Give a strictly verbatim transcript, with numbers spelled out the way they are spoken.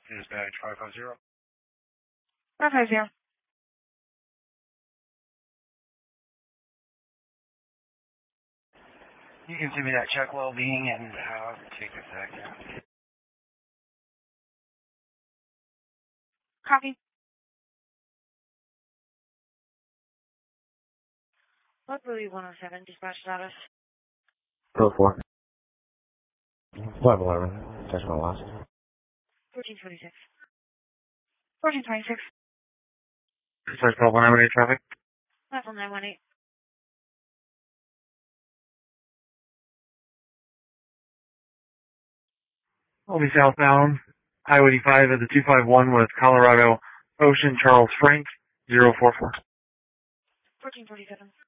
Dispatch five five zero. five five zero. You can send me that check well-being and uh, take it back now. Copy. What Louis one oh seven, dispatch status? Go four. five eleven. Catch my loss. fourteen twenty-six. fourteen twenty-six. Dispatch twelve one nine eight traffic. Level nine one eight. I'll be southbound. Highway eighty-five at the two five one with Colorado Ocean Charles Frank zero four four. fourteen forty-seven.